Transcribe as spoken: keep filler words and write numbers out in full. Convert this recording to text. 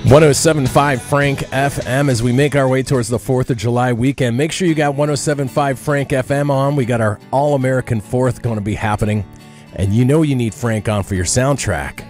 one oh seven point five Frank F M as we make our way towards the fourth of July weekend. Make sure you got one oh seven point five Frank F M on. We got our All-American fourth going to be happening. And you know you need Frank on for your soundtrack.